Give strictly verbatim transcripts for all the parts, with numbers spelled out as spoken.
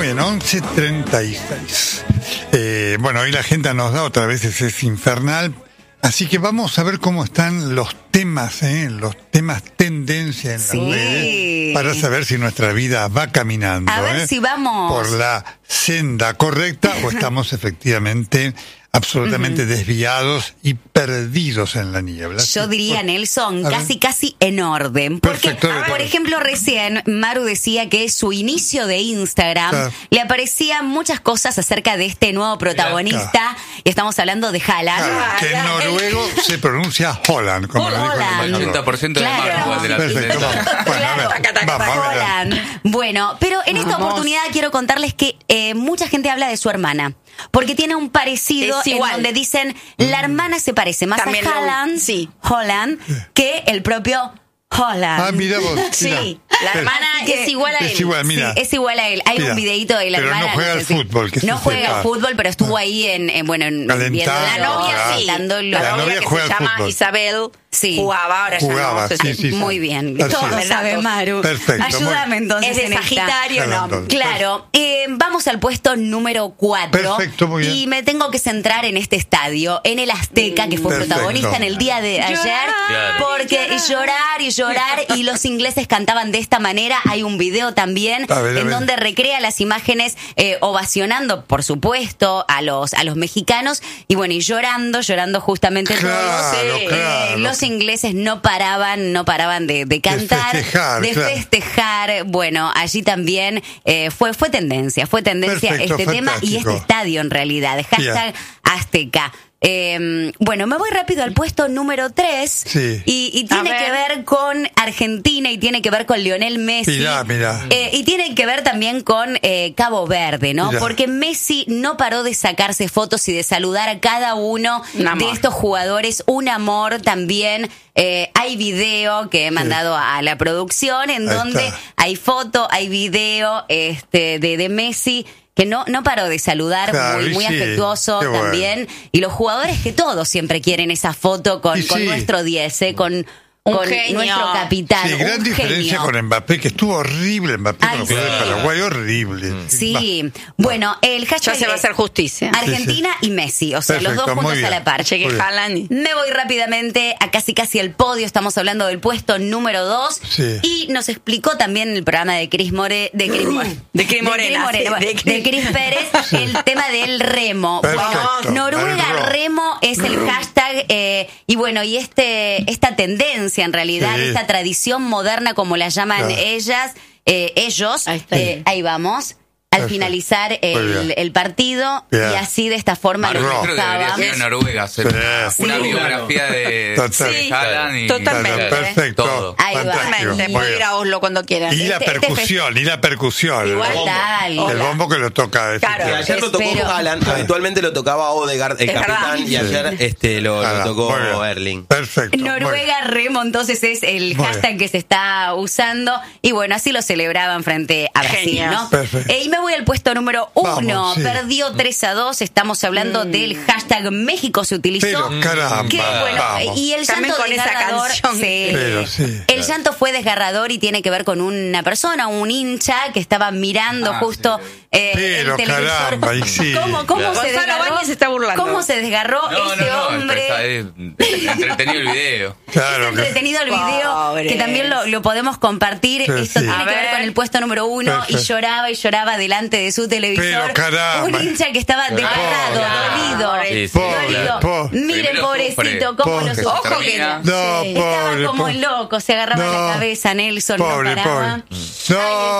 Muy bien, once treinta y seis. Eh, bueno, hoy la agenda nos da otra vez, es, es infernal. Así que vamos a ver cómo están los temas, ¿eh? Los temas tendencia en Sí. las redes, para saber si nuestra vida va caminando. A ver ¿eh? si vamos por la senda correcta o estamos efectivamente absolutamente uh-huh. desviados y perdidos en la niebla. Yo diría, por, Nelson, casi casi en orden. Porque, Perfecto, por ejemplo, recién Maru decía que su inicio de Instagram claro. le aparecían muchas cosas acerca de este nuevo protagonista. Claro. Y estamos hablando de Haaland. Claro, que en noruego se pronuncia Holland, como Holland. lo dijo el ochenta por ciento claro. de Marco de la Perfecto. Bueno, a ver, vamos, a ver. Holland. Bueno, pero en esta Vamos. oportunidad quiero contarles que eh, mucha gente habla de su hermana. Porque tiene un parecido Es en igual. donde dicen la hermana se parece más También a lo- Haaland, sí. Holland que el propio Holland. Ah, mira vos. Sí, mira. la hermana Así que es igual a él. Es igual, mira. Sí, es igual a él. Hay Mira, un videíto de la pero no hermana. juega al sé si- fútbol, que no se juega sepa. al fútbol, pero estuvo ahí en, en bueno, en, Calentando, viendo La novia claro. sí. dándolo. La, La novia, novia que juega se al llama fútbol. Isabel Sí. jugaba, ahora Jugaba, ya no. sí, sí, sí. Muy bien. Así Todo es. sabe Maru. Perfecto, Ayúdame muy- entonces Es de en esta. Sagitario, no. Entonces. Claro, eh, vamos al puesto número cuatro. Perfecto, muy bien. Y me tengo que centrar en este estadio, en el Azteca, que fue Perfecto. protagonista en el día de ayer. Claro. Porque llorar y llorar, y los ingleses cantaban de esta manera. Hay un video también A ver, a en ver. donde recrea las imágenes eh, ovacionando, por supuesto, a los, a los mexicanos. Y bueno, y llorando, llorando justamente Claro, todos. Eh, claro. los ingleses no paraban, no paraban de, de cantar, festejar, de claro. festejar. Bueno, allí también eh, fue, fue tendencia, fue tendencia Perfecto, este tema y fantástico. este estadio en realidad. Hashtag Azteca. Eh, bueno, me voy rápido al puesto número tres Sí. y, y tiene A que ver. ver con Argentina y tiene que ver con Lionel Messi. Mirá, mirá. Eh, y tiene que ver también con eh, Cabo Verde, ¿no? Mirá. Porque Messi no paró de sacarse fotos y de saludar a cada uno Un amor. de estos jugadores. Un amor también. Eh, hay video que he mandado a la producción en Ahí donde está. hay foto, hay video este, de, de Messi que no, no paró de saludar, Claro, muy, y muy sí, afectuoso qué bueno. también. Y los jugadores que todos siempre quieren esa foto con, Y con sí. nuestro diez, ¿eh? con, Un con genio. nuestro capitán. Sí, gran un diferencia genio. con Mbappé, que estuvo horrible Mbappé Ay, con los jugadores de sí. Paraguay, horrible. Sí, bueno, el hashtag Ya se va a es hacer justicia. Argentina y Messi, o sea, los Perfecto, dos muy juntos a bien. la par. Cheque Muy bien. Haaland. Me voy rápidamente a casi casi el podio, estamos hablando del puesto número dos. Sí. Y nos explicó también en el programa de Cris More, de Cris More, De Cris Morena, sí, Morena, de de Cris- Cris Pérez, el tema del remo. Perfecto. Bueno, Noruega El ro- remo es el hashtag eh, y bueno, y este esta tendencia en realidad, Sí. esta tradición moderna como la llaman Claro. ellas, eh, ellos, Ahí está. eh, ahí vamos. Al Perfecto. finalizar Muy el, bien. el partido Bien. y así de esta forma Marco, lo yo creo que debería buscaban. ser en Noruega hacer Sí. una, Sí. una biografía de, Total. de Sí, Haaland y totalmente. Claro, perfecto. Todo. Ahí va. Fantástico. Totalmente. Muy Puede bien. ir a Oslo cuando quieran. Y la Este- este percusión, y la percusión. Igual el bombo. tal. El Hola. bombo que lo toca. Claro, Que ayer lo tocó Espero. Haaland, habitualmente lo tocaba Odegaard, el Es verdad. capitán, y ayer este lo, lo Ah, tocó muy bien. Erling. Perfecto. muy bien. Noruega remo, entonces es el Muy hashtag bien. que se está usando y bueno, así lo celebraban frente a Brasil, Genios. ¿no? Perfecto. Eh, y me voy al puesto número uno, Vamos, sí. perdió tres a dos, estamos hablando del hashtag México se utilizó. Pero caramba, Que, bueno, vamos. y el También llanto con esa desgarrador, canción. sí. Pero sí. El llanto fue desgarrador y tiene que ver con una persona, un hincha que estaba mirando Ah, justo sí. eh, Pero el televisor. caramba, y sí. ¿Cómo, cómo Claro. se Gonzalo desgarró? Báñez se está burlando. ¿Cómo se desgarró No, ese no, no, hombre? está- es entretenido el video. Claro Es que- entretenido el video, Pobres. que también lo, lo podemos compartir. Sí, Esto sí. tiene A que ver ver. con el puesto número uno Perfecto. y lloraba y lloraba delante de su televisor. Pero caramba. Un hincha que estaba desgarrado, Pobre. dolido. Sí, sí. dolido. Pobre, pobre. Miren, Primero pobrecito, sufre. cómo Pobre. lo Que se sufrió. Ojo que termina. No, Sí. pobre. Estaba como pobre. loco, se agarraba No. la cabeza, Nelson, Pobre, no paraba. pobre. No,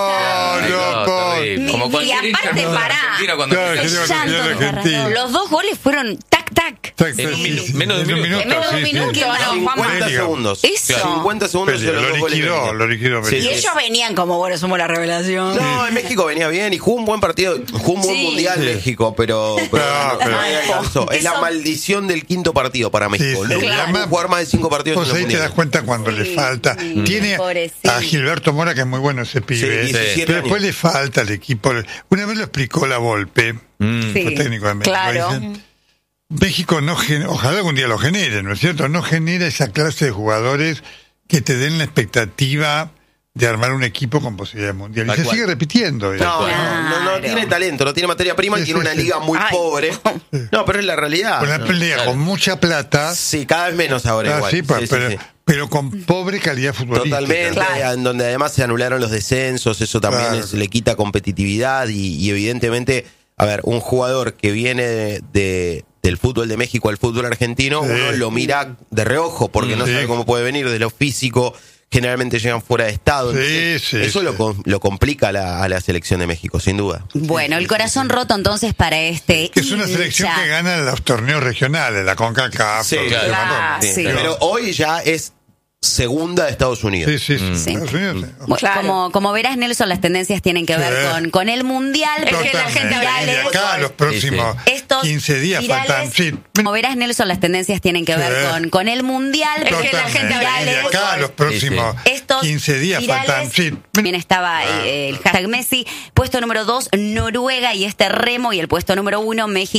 Ay, no, pobre. terrible. Como Y cualquier hincha aparte, de pará. Argentina cuando Claro, empieza que a- digo, llanto señor desgarrador. argentino. Los dos goles fueron tac, tac. Exacto, En un sí, minu- sí, menos de en un minuto. Menos de un sí, sí. minuto, no, Juanma. cincuenta Bellingham. segundos. Eso. cincuenta segundos Bellingham, de los lo dos goles de liquidó, Bellingham. lo liquidó Sí, Bellingham. Y ellos venían como, bueno, somos la revelación. No, en México venía bien y jugó un buen partido, jugó un buen Sí. mundial Sí. México, pero, pero No, no, pero- no le alcanzó. Es la Eso- maldición del quinto partido para México. Sí, No sí. pudo Además, jugar más de cinco partidos Vos en los ahí te das mundiales. cuenta cuando le falta. Tiene pobrecito. a Gilberto Mora, que es muy bueno ese pibe, Sí, diecisiete pero después años. le falta al equipo. Una vez lo explicó la Volpe, Mm. Sí. el técnico de México. Claro. dice, México no gen- ojalá algún día lo genere, ¿no es cierto? No genera esa clase de jugadores que te den la expectativa de armar un equipo con posibilidad mundial. Y Tal se cual. sigue repitiendo. No, eso. no, no, no Claro. tiene talento, no tiene materia prima y Sí, tiene sí, una sí. liga muy Ay. pobre. No, pero es la realidad. Con una pelea con mucha plata. Sí, cada vez menos ahora ah, igual. sí, pues, Sí, sí, pero, sí. pero con pobre calidad futbolística. Totalmente, Claro. en donde además se anularon los descensos, eso también Claro. es- le quita competitividad y, y evidentemente, a ver, un jugador que viene de, de- del fútbol de México al fútbol argentino, Sí. uno lo mira de reojo porque no Sí. sabe cómo puede venir de lo físico, generalmente llegan fuera de estado. Sí, entonces, sí, eso sí. Lo, com- lo complica a la, a la selección de México, sin duda. Bueno, el corazón roto entonces para este. Que es una selección hincha. que gana los torneos regionales, la CONCACAF. Sí, los claro. demás Ah, Sí, sí. Pero hoy ya es segunda de Estados Unidos. Sí, sí, sí. Sí. Estados Unidos, sí. Bueno, Claro. como, como verás, Nelson, las tendencias tienen que ver Sí. con, con el mundial. Es que la Totalmente. gente Y de virales. acá a los próximos Estos quince días virales, faltan. Sí. Como verás, Nelson, las tendencias tienen que Sí. ver con, con el mundial. Es que la Totalmente. gente Y habla de acá a los próximos Estos quince días virales, faltan. Sí. También estaba eh, el hashtag Messi, puesto número dos, Noruega y este remo, y el puesto número uno, México.